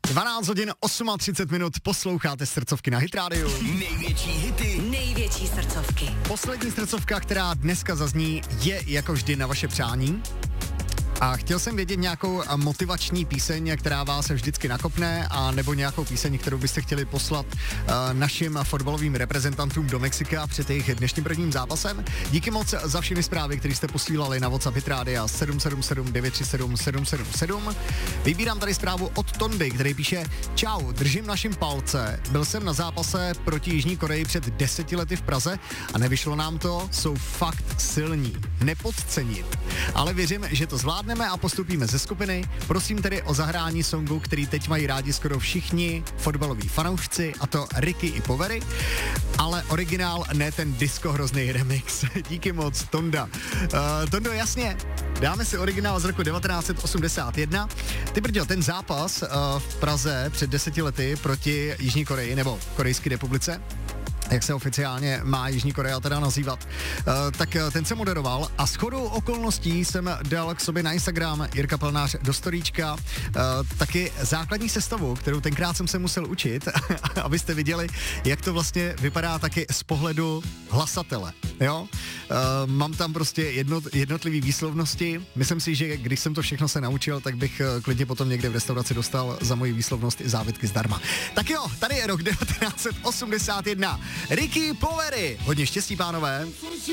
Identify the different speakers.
Speaker 1: 12 hodin 38 minut, posloucháte srdcovky na Hit Radio.
Speaker 2: Největší hity,
Speaker 3: největší srdcovky.
Speaker 1: Poslední srdcovka, která dneska zazní, je jako vždy na vaše přání. A chtěl jsem vědět nějakou motivační píseň, která vás vždycky nakopne, a nebo nějakou píseň, kterou byste chtěli poslat našim fotbalovým reprezentantům do Mexika před jejich dnešním prvním zápasem. Díky moc za všechny zprávy, které jste posílali na WhatsApp Hit Rádia 777 937 777. Vybírám tady zprávu od Tondy, který píše: Čau, držím našim palce. Byl jsem na zápase proti Jižní Koreji před 10 lety v Praze a nevyšlo nám to, jsou fakt silní. Nepodcenit. Ale věřím, že to zvládneme a postupíme ze skupiny. Prosím tedy o zahrání songu, který teď mají rádi skoro všichni fotbaloví fanoušci, a to Ricky i Povery, ale originál, ne ten disco hrozný remix. Díky moc, Tonda. Tondo, jasně, dáme si originál z roku 1981. Ty brďo, ten zápas v Praze před 10 lety proti Jižní Koreji, nebo Korejské republice, jak se oficiálně má Jižní Korea teda nazývat, tak ten se moderoval a shodou okolností jsem dal k sobě na Instagram Jirka Plnář do storíčka taky základní sestavu, kterou tenkrát jsem se musel učit, abyste viděli, jak to vlastně vypadá taky z pohledu hlasatele, jo? Mám tam prostě jednotlivý výslovnosti. Myslím si, že když jsem to všechno se naučil, tak bych klidně potom někde v restauraci dostal za moji výslovnost i závitky zdarma. Tak jo, tady je rok 1981. Ricky Povery. Hodně štěstí, pánové.